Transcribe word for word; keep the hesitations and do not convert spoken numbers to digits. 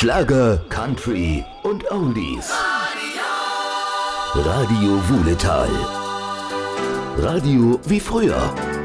Schlager, Country und Oldies. Radio Wuhletal. Radio wie früher.